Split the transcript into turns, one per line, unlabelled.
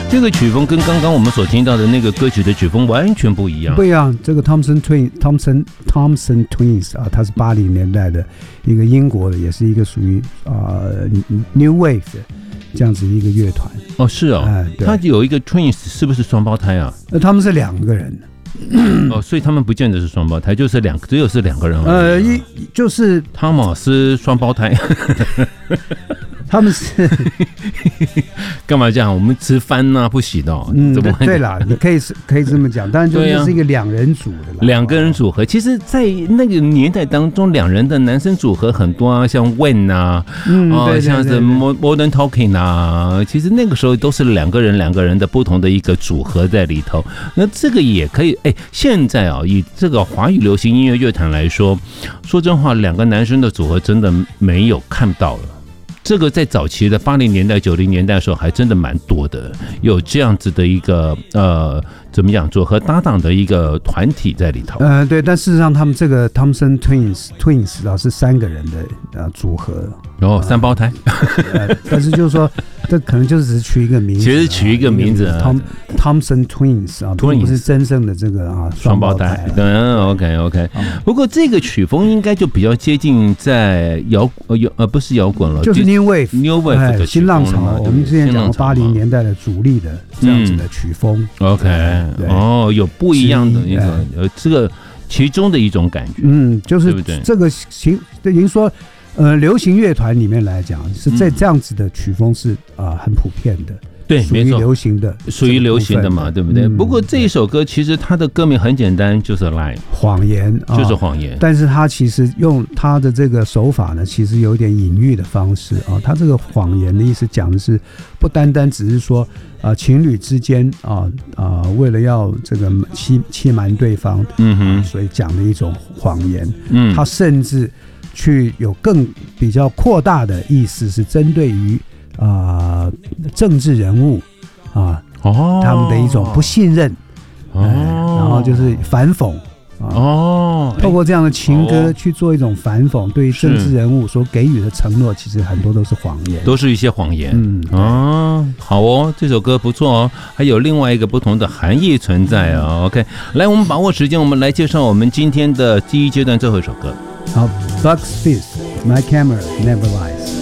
这个曲风跟刚刚我们所听到的那个歌曲的曲风完全不一样。
不一样，这个 Thompson Twins 啊，它是80年代的一个英国的，也是一个属于New Wave 的这样子一个乐团。
哦，是哦，它有一个 Twins 是不是双胞胎啊？
他们是2个人。
哦，所以他们不见得是双胞胎，就是只有是2个人而已。
就是
汤马斯双胞胎。
他们是
干嘛这样？我们吃饭啊不洗的、哦。
对啦，你可以这么讲，当然就是一个2人组的啦。
2个人组合，其实，在那个年代当中，2人的男生组合很多啊，像 When 啊，像是 Modern Talking 啊，其实那个时候都是2个人的不同的一个组合在里头。那这个也可以，现在啊，以这个华语流行音乐乐坛来说，说真话，2个男生的组合真的没有看到了。这个在早期的80年代、90年代的时候，还真的蛮多的，有这样子的一个怎么讲，组合搭档的一个团体在里头。
对，但事实上他们这个 Thompson Twins 啊是3个人的组合，
然后3胞胎。
但是就是说，这可能就是只是取一个名字，
其实取一个名字
，Thompson Twins 啊，并不是真正的这个双胞胎。
OK。不过这个曲风应该就比较接近在不是摇滚了，
就是 New Wave
的
新浪潮。我们之前讲过80年代的主力的这样子的曲风。
OK。有不一样的一个这个其中的一种感觉，
就是
对不对？
这个等于说，流行乐团里面来讲，是在这样子的曲风是很普遍的。
对，没错，
属于流行的
嘛，对不对？不过这一首歌其实它的歌名很简单，就是 lie，
谎言，
就是谎言。
但是它其实用它的这个手法呢，其实有点隐喻的方式啊。它这个谎言的意思讲的是，不单单只是说情侣之间为了要这个欺瞒对方，所以讲的一种谎言。它甚至去有更比较扩大的意思，是针对于政治人物他们的一种不信任，然后就是反讽透过这样的情歌去做一种反讽，对于政治人物所给予的承诺，其实很多都是谎言，
都是一些谎言。好哦，这首歌不错哦，还有另外一个不同的含义存在啊。OK， 来，我们把握时间，我们来介绍我们今天的第一阶段最后一首歌。
好，Bugs Fizz，My Camera Never Lies。